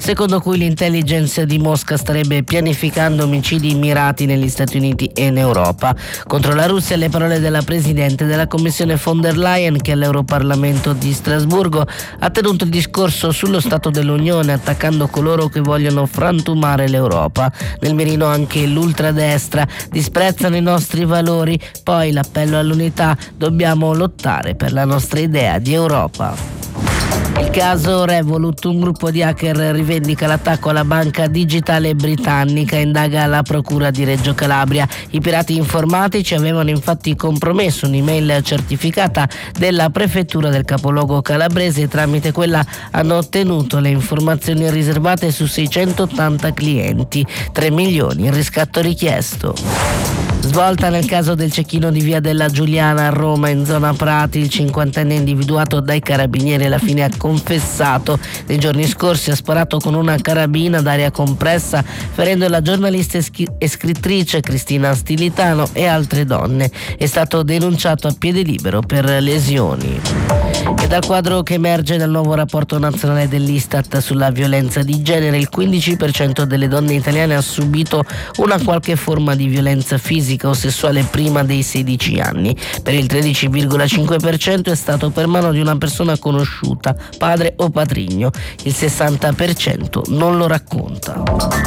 secondo cui l'intelligence di Mosca starebbe pianificando omicidi mirati negli Stati Uniti e in Europa. Contro la Russia le parole della Presidente della Commissione von der Leyen, che all'Europarlamento di Strasburgo ha tenuto il discorso sullo Stato dell'Unione, attaccando coloro che vogliono frantumare l'Europa. Nel mirino anche l'ultradestra: disprezzano i nostri valori, poi l'appello all'unità, dobbiamo lottare per la nostra idea di Europa. Il caso Revolut: un gruppo di hacker rivendica l'attacco alla banca digitale britannica, indaga la procura di Reggio Calabria. I pirati informatici avevano infatti compromesso un'email certificata della prefettura del capoluogo calabrese e tramite quella hanno ottenuto le informazioni riservate su 680 clienti. 3 milioni il riscatto richiesto. Svolta nel caso del cecchino di via della Giuliana a Roma, in zona Prati. Il 50enne individuato dai carabinieri alla fine ha confessato. Nei giorni scorsi ha sparato con una carabina ad aria compressa, ferendo la giornalista e scrittrice Cristina Stilitano e altre donne. È stato denunciato a piede libero per lesioni. E dal quadro che emerge dal nuovo rapporto nazionale dell'Istat sulla violenza di genere, il 15% delle donne italiane ha subito una qualche forma di violenza fisica o sessuale prima dei 16 anni. Per il 13,5% è stato per mano di una persona conosciuta, padre o patrigno. Il 60% non lo racconta.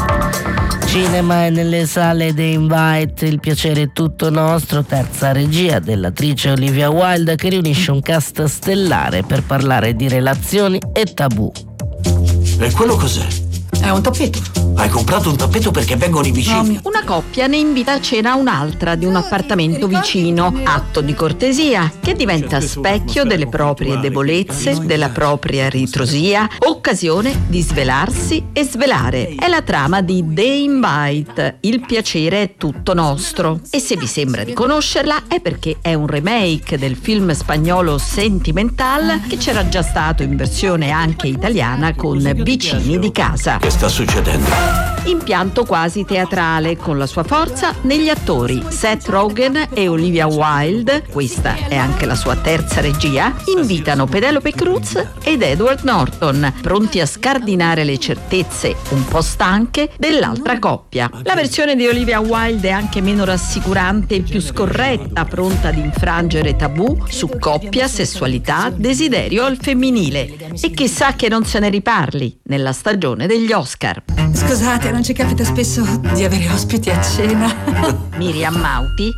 Cinema è nelle sale The Invite, Il piacere è tutto nostro, terza regia dell'attrice Olivia Wilde, che riunisce un cast stellare per parlare di relazioni e tabù. E quello cos'è? È un tappeto. Hai comprato un tappeto perché vengono i vicini? Una coppia ne invita a cena un'altra di un appartamento vicino. Atto di cortesia che diventa specchio delle proprie debolezze, della propria ritrosia, occasione di svelarsi e svelare. È la trama di The Invite, Il piacere è tutto nostro. E se vi sembra di conoscerla è perché è un remake del film spagnolo Sentimental, che c'era già stato in versione anche italiana con Vicini di casa. Che sta succedendo? Impianto quasi teatrale, con la sua forza negli attori Seth Rogen e Olivia Wilde, questa è anche la sua terza regia, invitano Penelope Cruz ed Edward Norton, pronti a scardinare le certezze un po' stanche dell'altra coppia. La versione di Olivia Wilde è anche meno rassicurante e più scorretta, pronta ad infrangere tabù su coppia, sessualità, desiderio al femminile. E chissà che non se ne riparli nella stagione degli Oscar. Scusate, non ci capita spesso di avere ospiti a cena. Miriam Mauti,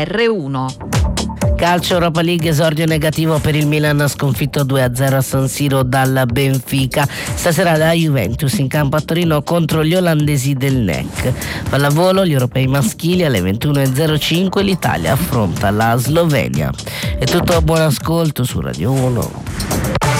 GR1. Calcio Europa League, esordio negativo per il Milan, sconfitto 2-0 a San Siro dal Benfica. Stasera la Juventus in campo a Torino contro gli olandesi del NEC. Pallavolo, gli europei maschili alle 21:05, l'Italia affronta la Slovenia. È tutto, buon ascolto su Radio 1.